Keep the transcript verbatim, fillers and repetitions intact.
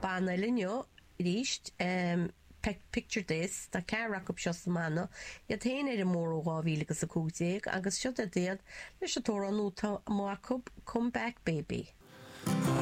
banna lineo ríist um, picture this tá cearach up seos mana ja téine er mór ó gáhílagus a cúteag agus seo a déad leis a tóra nú tá come back baby.